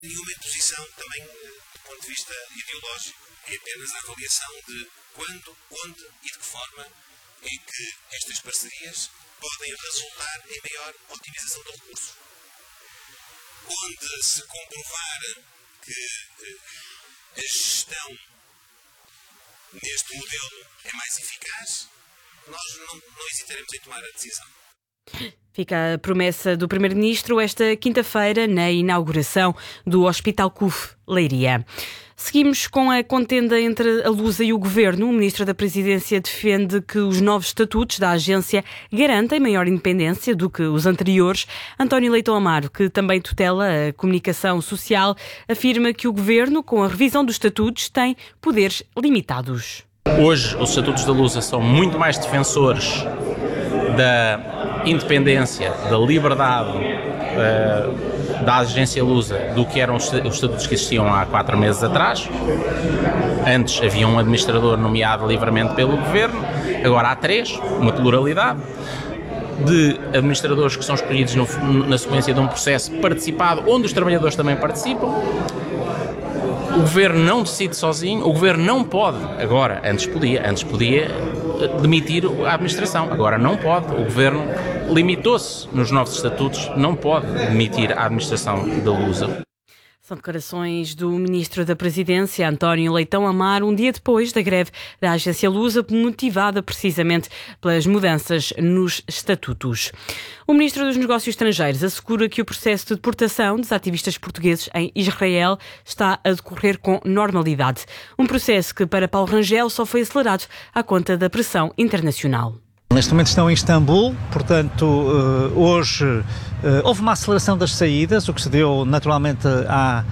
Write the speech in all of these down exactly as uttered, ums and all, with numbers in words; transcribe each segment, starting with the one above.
Nenhuma imposição também do ponto de vista ideológico, é apenas a avaliação de quando, onde e de que forma em que estas parcerias podem resultar em maior otimização do recurso. Onde se comprovar que a gestão neste modelo é mais eficaz, nós não, não hesitaremos em tomar a decisão. Fica a promessa do Primeiro-Ministro esta quinta-feira na inauguração do Hospital C U F Leiria. Seguimos com a contenda entre a Lusa e o Governo. O Ministro da Presidência defende que os novos estatutos da agência garantem maior independência do que os anteriores. António Leitão Amaro, que também tutela a comunicação social, afirma que o Governo, com a revisão dos estatutos, tem poderes limitados. Hoje, os estatutos da Lusa são muito mais defensores da independência, da liberdade uh, da agência Lusa do que eram os, os estatutos que existiam há quatro meses atrás. Antes havia um administrador nomeado livremente pelo Governo, agora há três, uma pluralidade de administradores que são escolhidos no, na sequência de um processo participado, onde os trabalhadores também participam. O Governo não decide sozinho, o Governo não pode, agora, antes podia, antes podia demitir a administração, agora não pode. O Governo limitou-se nos novos estatutos, não pode demitir a administração da Lusa. São declarações do Ministro da Presidência, António Leitão Amaro, um dia depois da greve da agência Lusa, motivada precisamente pelas mudanças nos estatutos. O Ministro dos Negócios Estrangeiros assegura que o processo de deportação dos ativistas portugueses em Israel está a decorrer com normalidade. Um processo que, para Paulo Rangel, só foi acelerado à conta da pressão internacional. Neste momento estão em Istambul, portanto, hoje houve uma aceleração das saídas, o que se deu naturalmente à,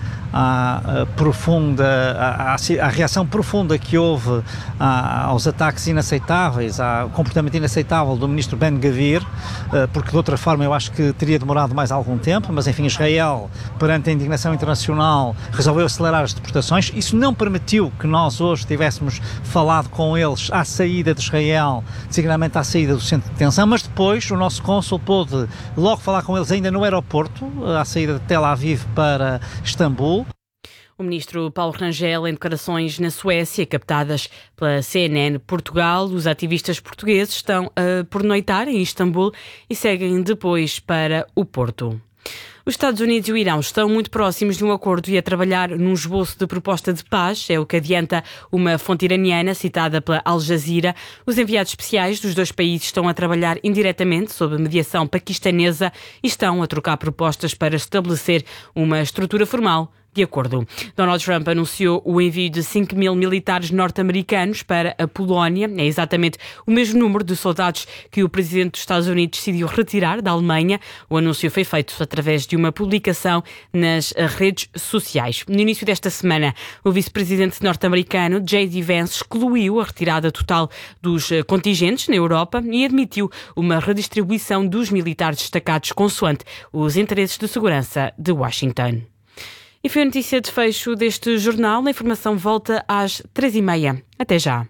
à profunda, à, à reação profunda que houve à, aos ataques inaceitáveis, ao comportamento inaceitável do ministro Ben-Gvir, porque de outra forma eu acho que teria demorado mais algum tempo, mas enfim, Israel, perante a indignação internacional, resolveu acelerar as deportações. Isso não permitiu que nós hoje tivéssemos falado com eles à saída de Israel, designadamente à saída do centro de detenção, mas depois o nosso cônsul pôde logo falar com eles ainda no aeroporto, à saída de Tel Aviv para Istambul. O ministro Paulo Rangel, em declarações na Suécia, captadas pela C N N Portugal, os ativistas portugueses estão a pernoitar em Istambul e seguem depois para o Porto. Os Estados Unidos e o Irão estão muito próximos de um acordo e a trabalhar num esboço de proposta de paz, é o que adianta uma fonte iraniana citada pela Al Jazeera. Os enviados especiais dos dois países estão a trabalhar indiretamente sob a mediação paquistanesa e estão a trocar propostas para estabelecer uma estrutura formal de acordo. Donald Trump anunciou o envio de cinco mil militares norte-americanos para a Polónia. É exatamente o mesmo número de soldados que o presidente dos Estados Unidos decidiu retirar da Alemanha. O anúncio foi feito através de uma publicação nas redes sociais. No início desta semana, o vice-presidente norte-americano J D Vance excluiu a retirada total dos contingentes na Europa e admitiu uma redistribuição dos militares destacados consoante os interesses de segurança de Washington. E foi a notícia de fecho deste jornal. A informação volta às três e meia. Até já.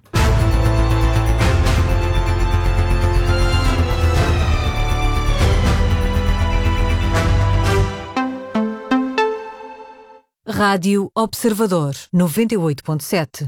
Rádio Observador, noventa e oito ponto sete.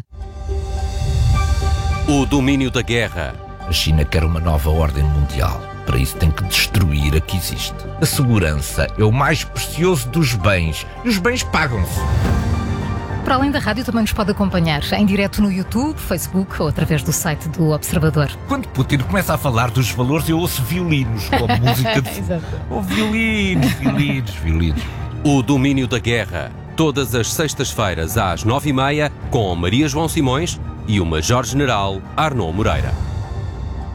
O domínio da guerra. A China quer uma nova ordem mundial. Para isso tem que destruir a que existe. A segurança é o mais precioso dos bens. E os bens pagam-se. Para além da rádio, também nos pode acompanhar em direto no YouTube, Facebook ou através do site do Observador. Quando Putin começa a falar dos valores, eu ouço violinos, como música de... Exato. Oh, violinos, violinos, violinos. O domínio da guerra. Todas as sextas-feiras às nove e meia, com Maria João Simões e o Major-General Arnaud Moreira.